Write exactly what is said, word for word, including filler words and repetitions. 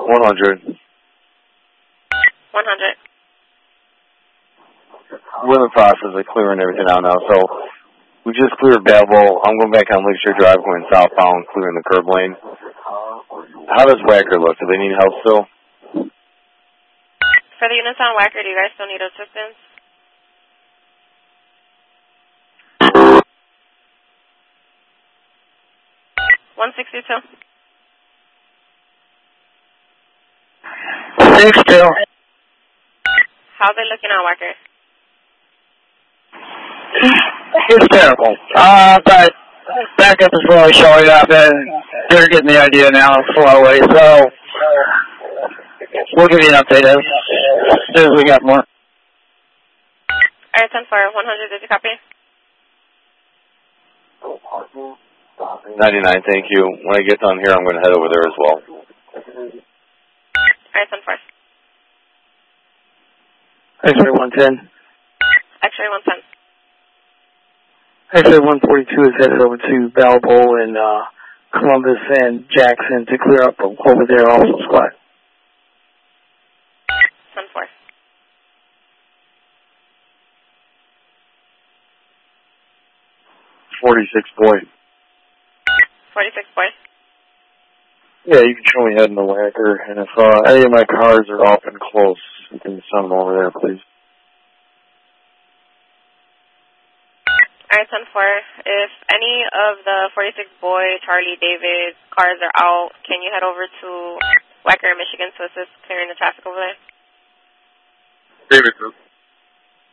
one hundred. one hundred. We're in the process of clearing everything out now, so we just cleared Babel. I'm going back on Lakeshore Drive, going southbound, clearing the curb lane. How does Wacker look? Do they need help still? For the units on Wacker, do you guys still need assistance? one sixty-two. six two. How are they looking on Wacker? It's terrible. Uh, but backup is really showing up, and they're getting the idea now slowly. So we'll give you an update as soon as we got more. All right, ten four, one hundred, did you copy? ninety-nine, thank you. When I get done here, I'm going to head over there as well. All right, ten four. X-ray one ten. X-ray one ten. X-ray one forty-two is headed over to Balboa and uh, Columbus and Jackson to clear up over there also, squad. ten four. forty-six point. forty-six point. Yeah, you can show me heading to Wacker, and if uh, any of my cars are off and close, you can send them over there, please. All right, ten four. If any of the forty-six Boy, Charlie, David cars are out, can you head over to Wacker, Michigan to assist clearing the traffic over there? David Group.